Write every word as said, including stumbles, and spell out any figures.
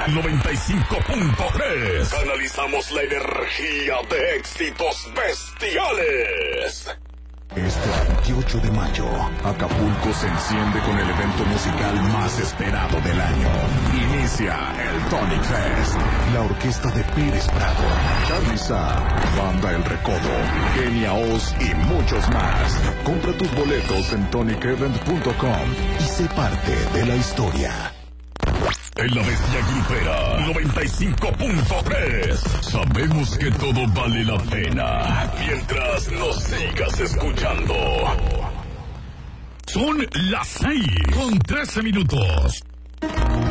noventa y cinco punto tres. Canalizamos la energía de éxitos bestiales. Este veintiocho de mayo, Acapulco se enciende con el evento musical más esperado del año. Inicia el Tonic Fest. La orquesta de Pérez Prado, Charly Sa, Banda El Recodo, Kenia Oz y muchos más. Compra tus boletos en tonic event punto com y sé parte de la historia. En la bestia grupera noventa y cinco punto tres. Sabemos que todo vale la pena mientras nos sigas escuchando. Son las seis con trece minutos.